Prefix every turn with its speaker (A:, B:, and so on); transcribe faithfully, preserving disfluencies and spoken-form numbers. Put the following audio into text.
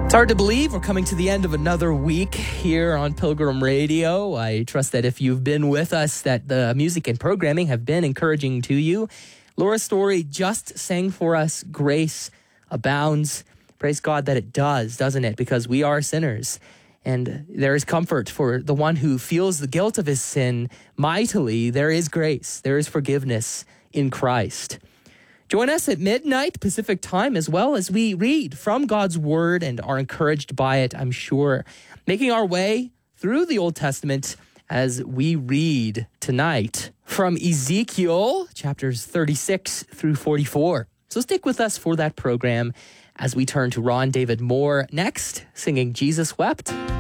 A: It's hard to believe we're coming to the end of another week here on Pilgrim Radio. I trust that if you've been with us, that the music and programming have been encouraging to you. Laura Story just sang for us, Grace Abounds. Praise God that it does, doesn't it? Because we are sinners. And there is comfort for the one who feels the guilt of his sin mightily. There is grace. There is forgiveness in Christ. Join us at midnight Pacific time as well as we read from God's word and are encouraged by it, I'm sure. Making our way through the Old Testament as we read tonight from Ezekiel chapters thirty-six through forty-four. So stick with us for that program as we turn to Ron David Moore next, singing Jesus Wept.